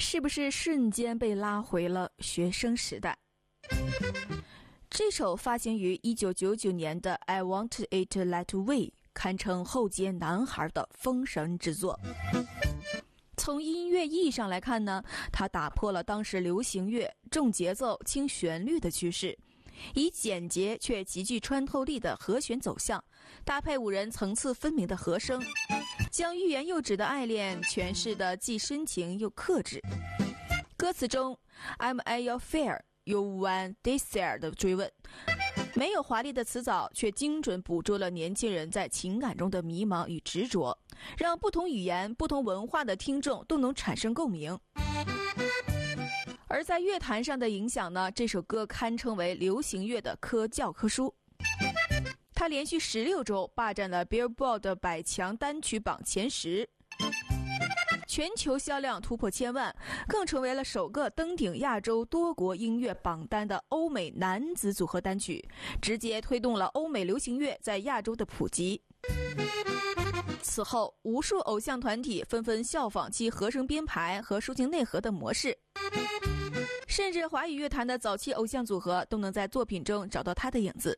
是不是瞬间被拉回了学生时代？这首发行于1999年的《I Want It That Way》堪称后街男孩的封神之作。从音乐意义上来看呢，它打破了当时流行乐重节奏轻旋律的趋势，以简洁却极具穿透力的和弦走向，搭配五人层次分明的和声，将欲言又止的爱恋诠释得既深情又克制。歌词中 I'm at your fair You want desire 的追问，没有华丽的词藻，却精准捕捉了年轻人在情感中的迷茫与执着，让不同语言不同文化的听众都能产生共鸣。而在乐坛上的影响呢，这首歌堪称为流行乐的教科书。它连续16周霸占了 Billboard 的100强单曲榜前10，全球销量突破1000万，更成为了首个登顶亚洲多国音乐榜单的欧美男子组合单曲，直接推动了欧美流行乐在亚洲的普及。此后，无数偶像团体纷纷效仿其和声编排和抒情内核的模式，甚至华语乐坛的早期偶像组合都能在作品中找到他的影子。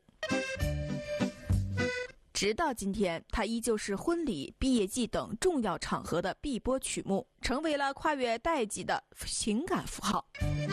直到今天，它依旧是婚礼、毕业季等重要场合的必播曲目，成为了跨越代际的情感符号。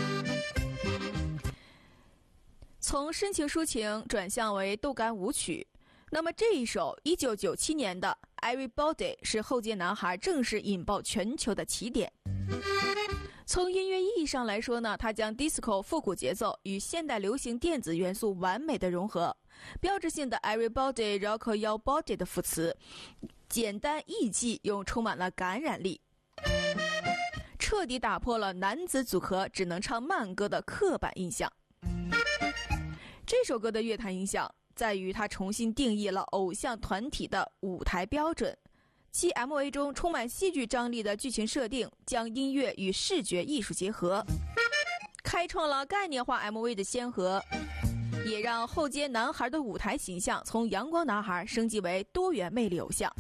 从深情抒情转向为动感舞曲，那么这一首1997年的 Everybody 是后街男孩正式引爆全球的起点。从音乐意义上来说呢，它将 disco 复古节奏与现代流行电子元素完美的融合。标志性的 Everybody Rock Your Body 的副词简单易记又充满了感染力，彻底打破了男子组合只能唱慢歌的刻板印象。这首歌的乐坛影响在于它重新定义了偶像团体的舞台标准，其 MV 中充满戏剧张力的剧情设定，将音乐与视觉艺术结合，开创了概念化 MV 的先河，也让后街男孩的舞台形象从阳光男孩升级为多元魅力偶像。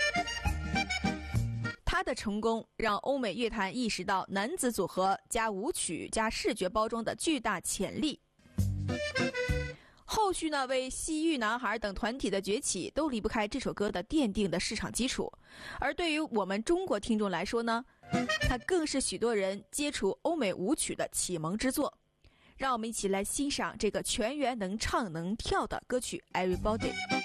他的成功让欧美乐坛意识到男子组合加舞曲加视觉包装的巨大潜力。后续呢，为西域男孩等团体的崛起都离不开这首歌的奠定的市场基础。而对于我们中国听众来说呢，它更是许多人接触欧美舞曲的启蒙之作。让我们一起来欣赏这个全员能唱能跳的歌曲 Everybody。